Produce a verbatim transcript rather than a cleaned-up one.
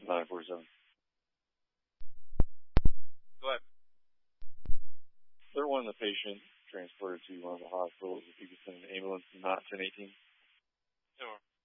nine four seven. Go ahead. They're one of the patient transferred to one of the hospitals. If you could send an ambulance, not ten eighteen. Sure.